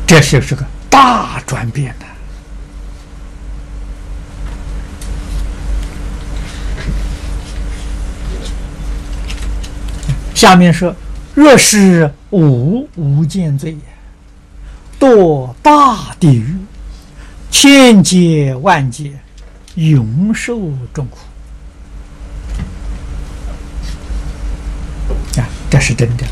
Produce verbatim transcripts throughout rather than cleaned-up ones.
这就是个大转变的。下面说：若是无无间罪也，堕大地狱，千劫万劫，永受众苦。啊，这是真的了。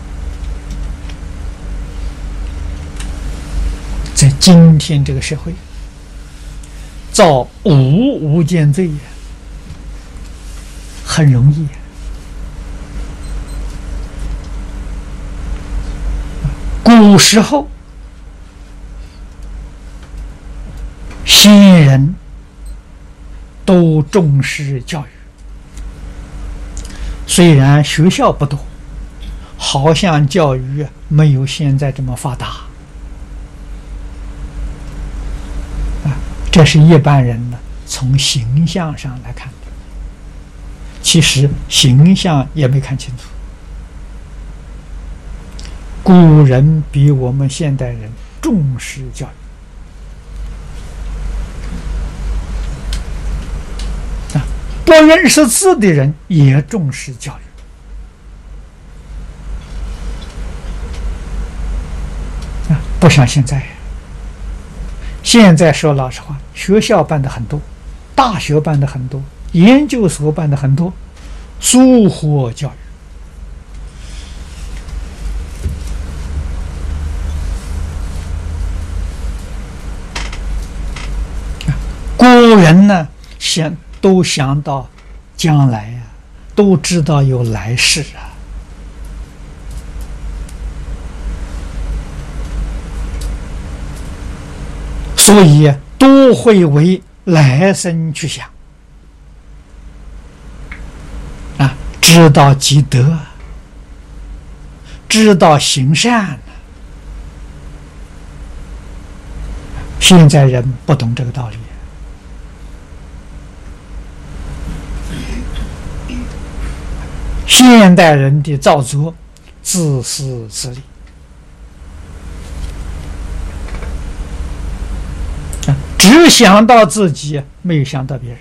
在今天这个社会，造无无间罪很容易。古时候，先人都重视教育，虽然学校不多，好像教育没有现在这么发达。啊，这是一般人呢从形象上来看的，其实形象也没看清楚。古人比我们现代人重视教育，啊，不认识字的人也重视教育，啊，不像现在。现在说老实话，学校办的很多，大学办的很多，研究所办的很多，疏忽教育。古人呢，想都想到将来呀、啊，都知道有来世啊，所以都会为来生去想啊，知道积德，知道行善。现在人不懂这个道理。现代人的造作自私自利，只想到自己，没有想到别人，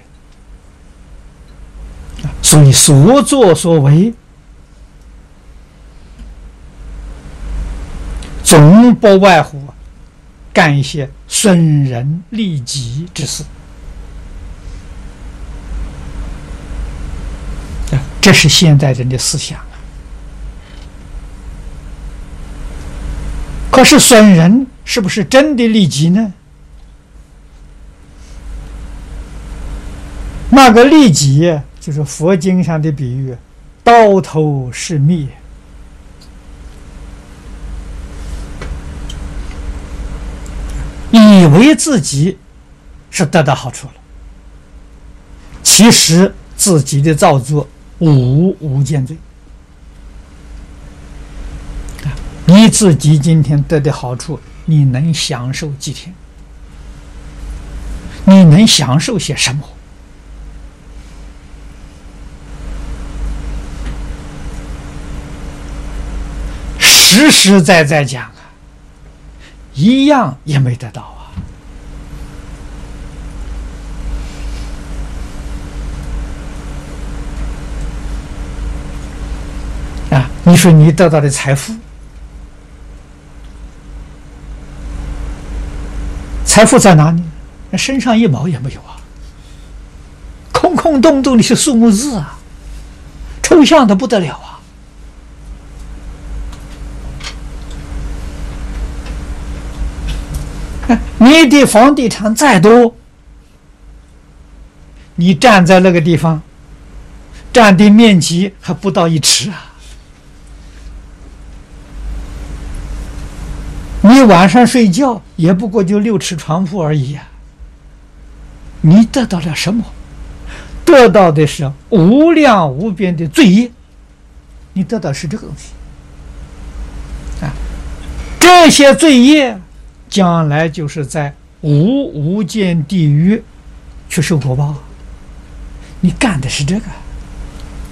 所以所作所为总不外乎干一些损人利己之事。这是现代人的思想啊。可是损人是不是真的利己呢？那个利己就是佛经上的比喻，刀头是灭。以为自己是得到好处了，其实自己的造作无无间罪。你自己今天得的好处，你能享受几天？你能享受些什么？实实在在讲啊，一样也没得到啊！啊，你说你得到的财富，财富在哪里？那身上一毛也没有啊，空空洞洞的是数目字啊，抽象的不得了啊！你的房地产再多，你站在那个地方，占地面积还不到一尺啊！你晚上睡觉也不过就六尺床铺而已啊！你得到了什么？得到的是无量无边的罪业，你得到是这个东西啊！这些罪业将来就是在无无间地狱去受果报，你干的是这个。